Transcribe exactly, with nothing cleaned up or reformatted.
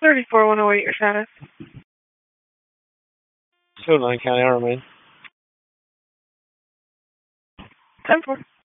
thirty-four one oh eight, your status. Two nine County Army. ten four.